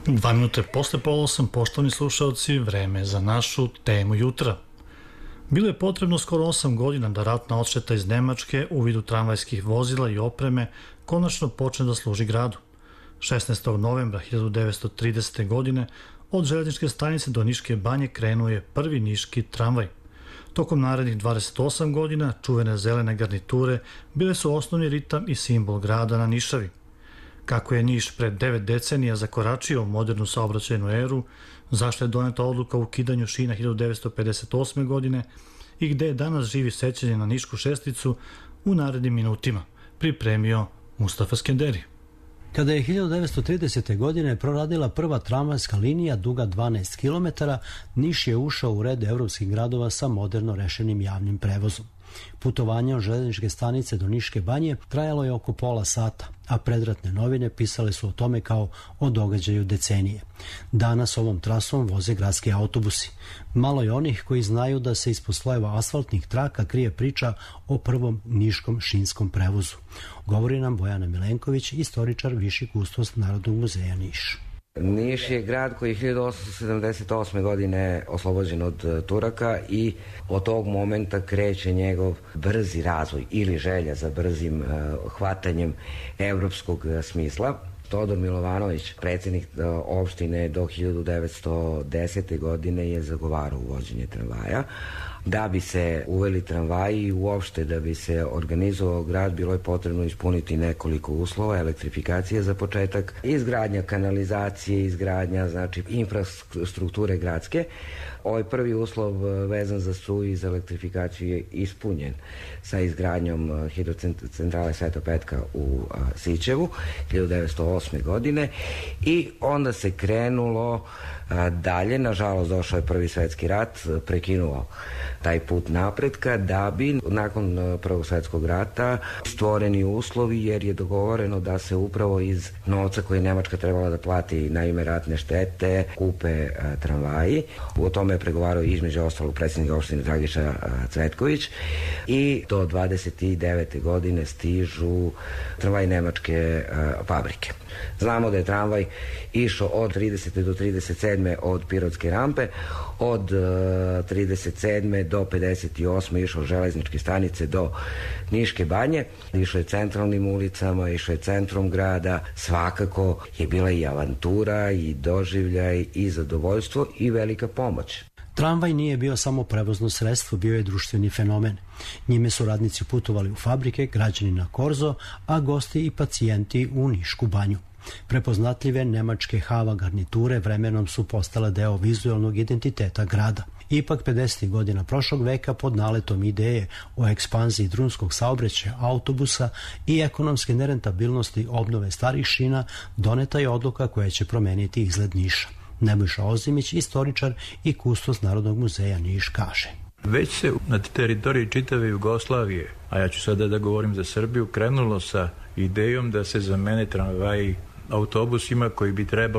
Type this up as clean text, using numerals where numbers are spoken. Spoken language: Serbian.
2 minute posle pola 8, poštovani slušalci, vreme za našu temu jutra. Bilo je potrebno skoro 8 godina da ratna odšteta iz Nemačke u vidu tramvajskih vozila i opreme konačno počne da služi gradu. 16. novembra 1930. godine od železničke stanice do Niške banje krenuo je prvi niški tramvaj. Tokom narednih 28 godina čuvene zelene garniture bile su osnovni ritam i simbol grada na Nišavi. Kako je Niš pred 9 decenija zakoračio u modernu saobraćajnu eru, zašto je doneta odluka o ukidanju šina 1958. godine i gde danas živi sećanje na Nišku šesticu, u narednim minutima pripremio Mustafa Skenderi. Kada je 1930. godine proradila prva tramvajska linija duga 12 km, Niš je ušao u red evropskih gradova sa moderno rešenim javnim prevozom. Putovanje od železničke stanice do Niške banje trajalo je oko pola sata, a predratne novine pisale su o tome kao o događaju decenije. Danas ovom trasom voze gradski autobusi. Malo je onih koji znaju da se ispod slojeva asfaltnih traka krije priča o prvom niškom šinskom prevozu. Govori nam Bojana Milenković, istoričar, viši kustos Narodnog muzeja Niš. Niš je grad koji je 1878. godine oslobođen od Turaka i od tog momenta kreće njegov brzi razvoj ili želja za brzim hvatanjem evropskog smisla. Todor Milovanović, predsjednik opštine do 1910. godine, je zagovarao uvođenje tramvaja. Da bi se uveli tramvaji i uopšte da bi se organizovao grad, bilo je potrebno ispuniti nekoliko uslova: elektrifikacija za početak, izgradnja kanalizacije, izgradnja infrastrukture gradske. Ovaj prvi uslov vezan za struju i za elektrifikaciju je ispunjen sa izgradnjom hidrocentrale Sveta Petka u Sićevu 1908. godine i onda se krenulo dalje. Nažalost, došao je Prvi svetski rat, prekinuo taj put napretka, da bi nakon Prvog svetskog rata stvoreni uslovi, jer je dogovoreno da se upravo iz novca koji je Nemačka trebala da plati na ime ratne štete kupe tramvaji. O tome je pregovarao između ostalog predsjednik opštine Dragiša Cvetković i do 29. godine stižu tramvaji nemačke fabrike. Znamo da je tramvaj išao od 30. do 37. od Pirotske rampe, od 37. do 58. išao železničke stanice do Niške banje, išao je centralnim ulicama, išao je centrom grada. Svakako je bila i avantura i doživljaj i zadovoljstvo i velika pomoć. Tramvaj nije bio samo prevozno sredstvo, bio je društveni fenomen. Njime su radnici putovali u fabrike, građani na korzo, a gosti i pacijenti u Nišku banju. Prepoznatljive nemačke Hava garniture vremenom su postale deo vizualnog identiteta grada. Ipak 50. godina prošlog veka, pod naletom ideje o ekspanziji drumskog saobraćaja, autobusa i ekonomske nerentabilnosti obnove starih šina, doneta je odluka koja će promeniti izgled Niša. Nebojša Ozimić, istoričar i kustos Narodnog muzeja Niš, kaže: Već se na teritoriji čitave Jugoslavije, a ja ću sada da govorim za Srbiju, krenulo sa idejom da se zamene tramvaji autobusima koji bi trebalo